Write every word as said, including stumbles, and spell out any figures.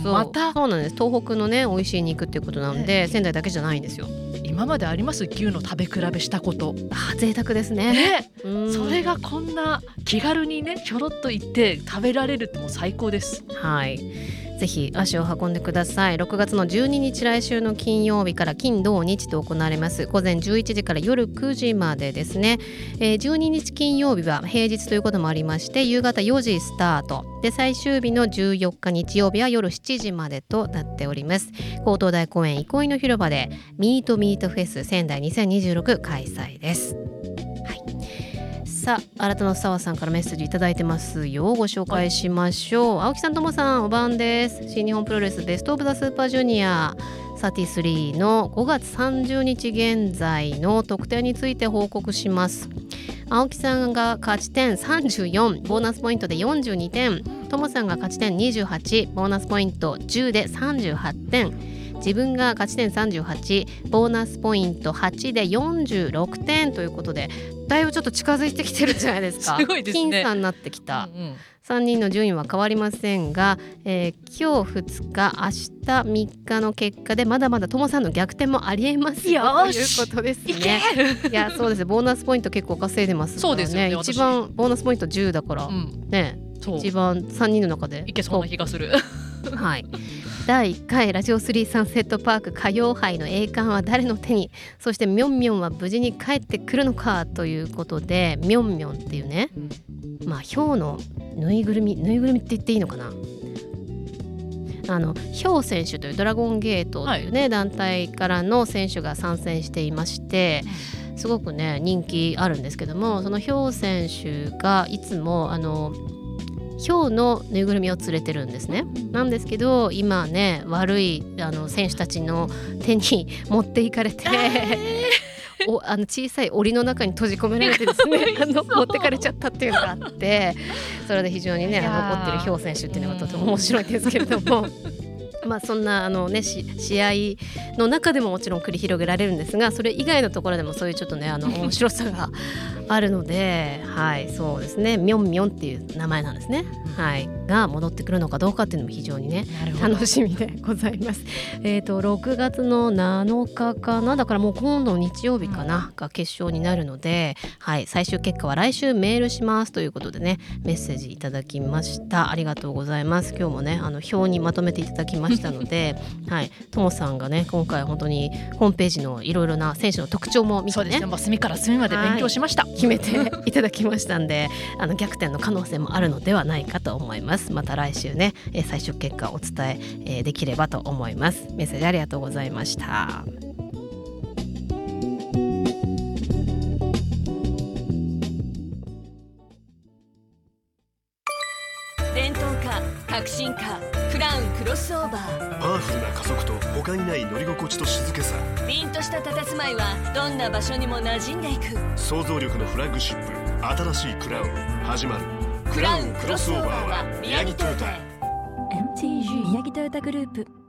そうまたそうなんです。東北のね美味しい肉っていうことなんで、 ね、 仙台だけじゃないんですよ。 今まであります？牛の食べ比べしたこと。 あ、贅沢ですね。 ね、 うんそれがこんな気軽にねちょろっと行って食べられるってもう最高です。 はい、ぜひ足を運んでください。ろくがつのじゅうににち、来週の金曜日から金土日と行われます。午前じゅういちじから夜くじまでですね、えー、じゅうににち金曜日は平日ということもありまして、夕方よじスタートで、最終日のじゅうよっか日曜日は夜しちじまでとなっております。高等大公園憩いの広場でミートミートフェス仙台にせんにじゅうろく開催です。はい、さあ、新たな沢さんからメッセージいただいてますよ。ご紹介しましょう。青木さん、ともさん、おばんです。新日本プロレスベストオブザスーパージュニアさんじゅうさんのごがつさんじゅうにち現在の得点について報告します。青木さんが勝ち点さんじゅうよん、ボーナスポイントでよんじゅうにてん、ともさんが勝ち点にじゅうはち、ボーナスポイントじゅうでさんじゅうはちてん、自分が勝ち点さんじゅうはち、ボーナスポイントはちでよんじゅうろくてんということで、だいぶちょっと近づいてきてるじゃないですか。 すごいですね。 僅差になってきた、 うんうん、 さんにんの順位は変わりませんが、えー、今日ふつか、明日みっかの結果でまだまだともさんの逆転もありえますよということですね。いや、そうです。ボーナスポイント結構稼いでますからね。 そうですよね。 一番ボーナスポイントじゅうだから、うん、ね、一番さんにんの中でいけそうな気がする。 はい、だいいっかいラジオスリーサンセットパーク歌謡杯の栄冠は誰の手に、そしてミョンミョンは無事に帰ってくるのかということで、ミョンミョンっていうね、うん、まあヒョウのぬいぐるみぬいぐるみって言っていいのかな、あのヒョウ選手というドラゴンゲートというね、はい、団体からの選手が参戦していまして、すごくね人気あるんですけども、そのヒョウ選手がいつもあのヒョウのぬいぐるみを連れてるんですね。なんですけど今ね、悪いあの選手たちの手に持っていかれておあの小さい檻の中に閉じ込められてですねあの持ってかれちゃったっていうのがあって、それで非常にね残ってるヒョウ選手っていうのがとても面白いんですけれどもまあそんなあの、ね、し試合の中でももちろん繰り広げられるんですが、それ以外のところでもそういうちょっとねあの面白さがあるので、はい、そうですね、ミョンミョンっていう名前なんですね、はい、が戻ってくるのかどうかっていうのも非常にね楽しみでございます。えーとろくがつのなのかかな、だからもう今度日曜日かな、うん、が決勝になるので、はい、最終結果は来週メールしますということでね、メッセージいただきました。ありがとうございます。今日もねあの表にまとめていただきましたのではい、ともさんがね今回本当にホームページのいろいろな選手の特徴も見てね、 そうですね、もう隅から隅まで勉強しました、はい、 決めていただきましたんであの逆転の可能性もあるのではないかと思います。また来週ね最終結果をお伝えできればと思います。メッセージありがとうございました。 伝統化、革新化、クラウンクロスオーバー。 パワフルな加速と他にない乗り心地と静けさ。 凛とした佇まいはどんな場所にも馴染んでいく。 想像力のフラッグシップ、新しいクラウン始まる。 クラウンクロスオーバーは宮城トヨタ。 エムティージー 宮城トヨタグループ。